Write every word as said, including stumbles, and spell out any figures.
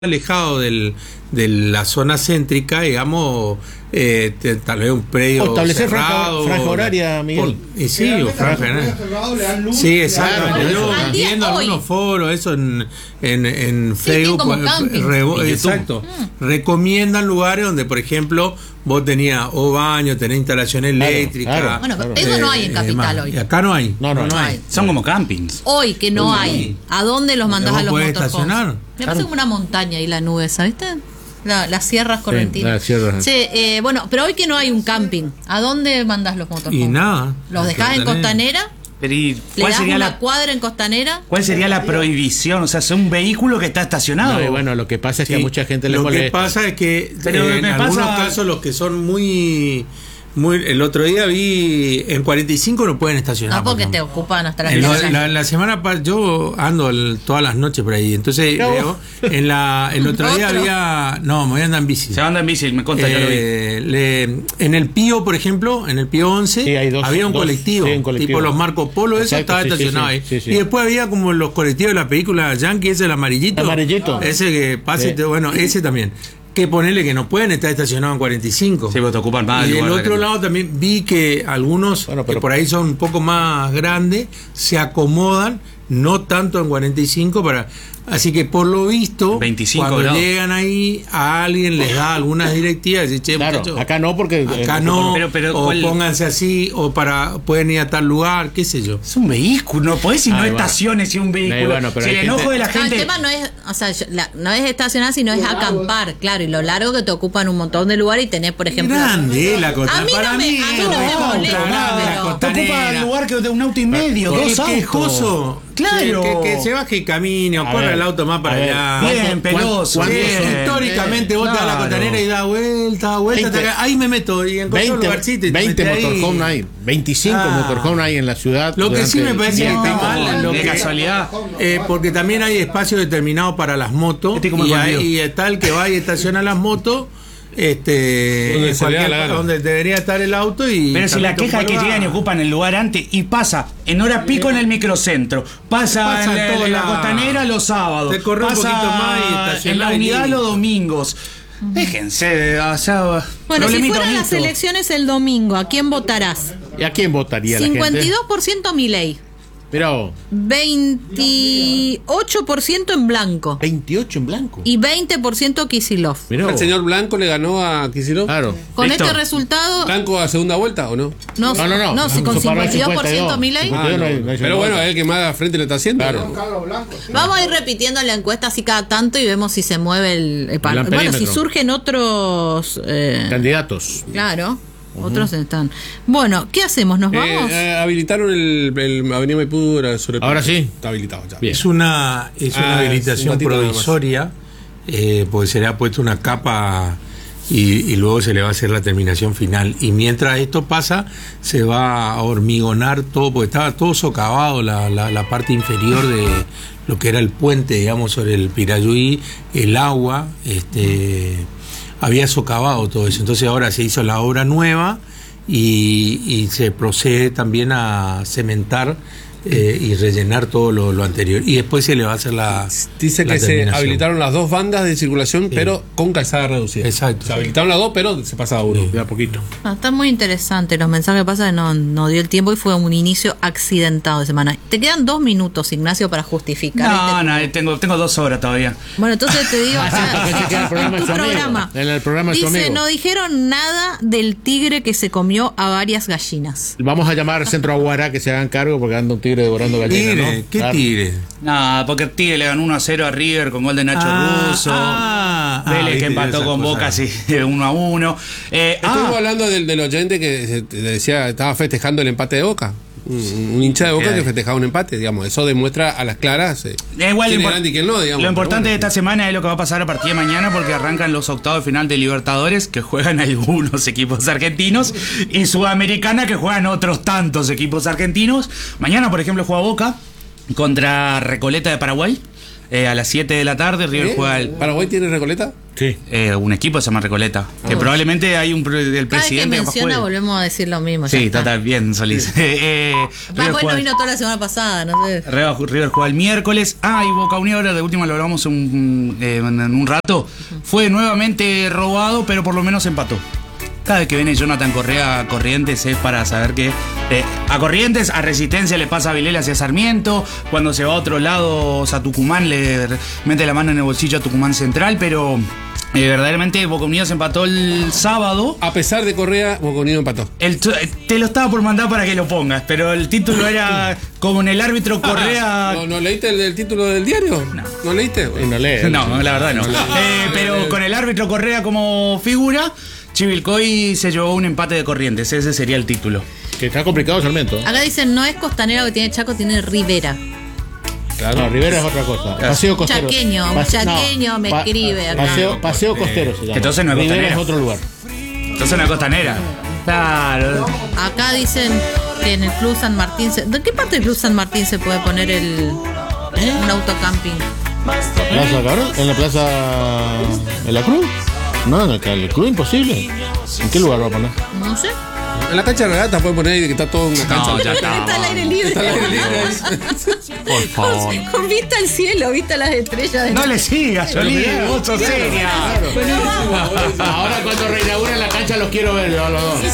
alejado del, de la zona céntrica, digamos, eh, te, tal vez un predio o establecer cerrado, franja, franja horaria, Miguel. Por, y sí, o franja horaria. Sí, exactamente. Yo viendo algunos foros, eso en, en, en sí, Facebook, pues, re, exacto, mm. recomiendan lugares donde, por ejemplo, vos tenías o baño, tenés instalación eléctrica. Claro, claro. Bueno, claro. eso no hay en Capital eh, hoy. Y acá no hay. No, no, no, no hay. hay. Son como campings. Hoy que no Uy, hay. ¿A dónde los mandás a los motorhomes? Estacionar. Me claro. parece como una montaña ahí la nube, ¿sabiste? La, las sierras correntinas. Sí, la sí, eh, bueno, pero hoy que no hay un camping, ¿a dónde mandás los motorhomes? Y nada. ¿Los dejás en Costanera? Pero ¿y ¿Le cuál das sería una la cuadra en Costanera? ¿Cuál sería la prohibición? O sea, es un vehículo que está estacionado. No, bueno, lo que pasa es que sí. a mucha gente le lo molesta. Lo que pasa es que pero eh, en me algunos pasa... casos los que son muy muy el otro día vi en cuarenta y cinco no pueden estacionar. No, porque por te ocupan hasta las en la, la, la semana pa, yo ando el, todas las noches por ahí, entonces no. veo en la el otro día había no, me voy a andar en bici. Se anda en bici, me consta, eh, yo lo vi. Le, en el Pío, por ejemplo, en el Pío once sí, hay dos, había un, dos, colectivo, sí, un colectivo, tipo los Marco Polo, eso exacto, estaba sí, estacionado sí, ahí. sí, sí. Y después había como los colectivos de la película Yankee, ese el amarillito. El amarillito. Ese que pase, sí. Bueno, ese también. Que ponerle que no pueden estar estacionados en cuarenta y cinco. Sí, porque te ocupan más. Y del otro lado también vi que algunos, bueno, pero, que por ahí son un poco más grandes, se acomodan, no tanto en cuarenta y cinco para... Así que por lo visto, veinticinco cuando grados. llegan ahí, a alguien les da algunas directivas, dice, che, claro, muchacho, acá no, porque acá eh, no, pero, pero, o ¿cuál? pónganse así, o para pueden ir a tal lugar, qué sé yo. Es un vehículo, no podés ir, no bueno. estaciones y un vehículo. No, bueno, pero si el gente... enojo de la no, gente. el tema no es, o sea, la, no es estacionar, sino es acampar, claro, y lo largo que te ocupan un montón de lugares y tenés, por ejemplo. Grande, la costanera. A mí para no me, mí, a mí no me molesta, te ocupa el lugar que de un auto y medio, ¿Qué, dos autos. qué coso? Claro. Que, que, que se baje y camine o corra el auto más para ver, allá. Bien, peloso. Sí, Bien. históricamente vos te das la costanera y da vuelta, da vuelta. veinte, ahí me meto y encuentro un lugarcito. Y veinte motorhome hay, veinticinco ah. motorhome hay en la ciudad. Lo que sí me parece no, que está mal. Lo de que, casualidad. Eh, porque también hay espacio determinado para las motos. Este como y, el hay, y está el que va y estaciona las motos. Este donde, cualquier, donde debería estar el auto y pero si la queja es que llegan y ocupan el lugar antes y pasa en hora pico en el microcentro, pasa, pasa en, la, en la costanera los sábados, te corre pasa un poquito más y en la unidad los domingos. Déjense, o sea, bueno, si fueran las elecciones el domingo, ¿a quién votarás? ¿Y a quién votaría la gente? cincuenta y dos por ciento Milei. Pero veintiocho por ciento en blanco. veintiocho en blanco. Y veinte por ciento Kicillof. Mirá, ¿El señor Blanco le ganó a Kicillof? claro. Con ¿Listo? este resultado. ¿Blanco a segunda vuelta o no? No, no, no. no. no si con cincuenta y dos por ciento Milei. Ah, no. no hay, no hay Pero bueno, es el que más frente le está haciendo. Claro. Vamos a ir repitiendo la encuesta así cada tanto y vemos si se mueve el, el par- El bueno, si amperímetro. surgen otros eh, Candidatos. claro, uh-huh. Otros están. Bueno, ¿qué hacemos? ¿Nos vamos? Eh, eh, habilitaron el, el Avenida Maipú sobre el Ahora sí. Está habilitado ya. Bien. Es una, es una Ah, habilitación un ratito nada más. provisoria, eh, porque se le ha puesto una capa y, y luego se le va a hacer la terminación final. Y mientras esto pasa, se va a hormigonar todo, porque estaba todo socavado, la, la, la parte inferior de lo que era el puente, digamos, sobre el Pirayuí, el agua, este, había socavado todo eso. Entonces ahora se hizo la obra nueva y, y se procede también a cementar eh, y rellenar todo lo, lo anterior. Y después se le va a hacer la Dice la que se terminación. habilitaron las dos bandas de circulación, Sí. pero con calzada reducida. Exacto. Se habilitaron las dos, pero se pasaba uno. Sí. De a poquito. Ah, está muy interesante los mensajes que pasa que no, no dio el tiempo y fue un inicio accidentado de semana. Te quedan dos minutos, Ignacio, para justificar. No, este... no, tengo, tengo dos horas todavía. Bueno, entonces te digo, o sea, Pensé que era el programa de tu su amigo. programa. En el programa de su Dice, amigo. no dijeron nada del tigre que se comió a varias gallinas. Vamos a llamar al Centro Aguará que se hagan cargo porque anda un tigre devorando gallinas. Tigre, ¿no? ¿qué Claro. tigre? No, porque el Tigre le ganó uno a cero a River con gol de Nacho Ah, Russo. ah, ah, Vélez viste, que empató esas con cosas. Boca así uno a uno. Eh, Estuvimos ah, hablando del, del oyente que se- te decía estaba festejando el empate de Boca. Un, un hincha de Boca ¿Qué? que festejaba un empate, digamos. Eso demuestra a las claras eh, Da igual, quién lo, es grande y quién no, digamos. lo importante Pero de bueno. esta semana es lo que va a pasar a partir de mañana, porque arrancan los octavos de final de Libertadores, que juegan algunos equipos argentinos, y Sudamericana, que juegan otros tantos equipos argentinos. Mañana, por ejemplo, juega Boca contra Recoleta de Paraguay. eh, a las siete de la tarde. River ¿Eh? juega el, ¿Paraguay tiene Recoleta? Sí. eh, un equipo que se llama Recoleta. Que probablemente hay un pre- el Cada vez que presidente capaz menciona juegue. volvemos a decir lo mismo. ya Sí, está. está bien, Solís. Eh, eh, Ah, River bueno, juega- vino toda la semana pasada, no sé. River River juega el miércoles. Ah, y Boca Unión, ahora de última lo hablamos un, eh, en un rato. Fue nuevamente robado, pero por lo menos empató. Cada vez que viene Jonathan Correa a Corrientes es para saber que eh, a Corrientes, a Resistencia le pasa a Vilela hacia Sarmiento. Cuando se va a otro lado, a Tucumán le mete la mano en el bolsillo a Tucumán Central. Pero eh, verdaderamente Boca Unidos empató el sábado. A pesar de Correa, Boca Unido empató. El t- te lo estaba por mandar para que lo pongas, pero el título era como en el árbitro Correa. ¿No, no leíste el, el título del diario? No. ¿No leíste? Y no lee. No, la verdad no. Eh, pero con el árbitro Correa como figura, Chivilcoy se llevó un empate de Corrientes. Ese sería el título. Que está complicado Sarmiento. ¿eh? Acá dicen, no es Costanera lo que tiene Chaco, tiene Rivera. No, Rivera es otra cosa. Paseo costero. Chaqueño, un Pase- chaqueño me escribe acá. Paseo, paseo costero se llama. Entonces no es Rivera Costanera. es otro lugar. Entonces una costanera. Claro. Acá dicen que en el Club San Martín se- ¿de qué parte del Club San Martín se puede poner el un autocamping? ¿Plaza Cabrón? ¿En la plaza de la Cruz? No, en el, el Cruz imposible. ¿En qué lugar va a poner? No sé. En la cancha de regata puede poner ahí que está todo en una cancha. No, ya está. Está al aire libre. Está al aire libre ahí. Por favor. Con, con vista al cielo, vista a las estrellas. De No le sigas, Solís. mirá, Vos sos seria. Ahora cuando reinauguren la cancha los quiero ver yo a los dos.